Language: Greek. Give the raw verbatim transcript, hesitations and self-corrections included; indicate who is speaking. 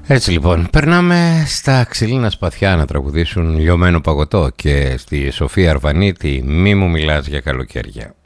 Speaker 1: Έτσι λοιπόν, περνάμε στα Ξυλίνα Σπαθιά να τραγουδήσουν Λιωμένο Παγωτό και στη Σοφία Αρβανίτη Μη μου μιλάς για καλοκαίρια.